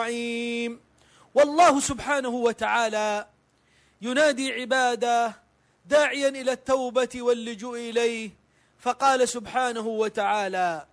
النعيم. والله سبحانه وتعالى ينادي عباده داعيا إلى التوبة واللجوء إليه، فقال سبحانه وتعالى: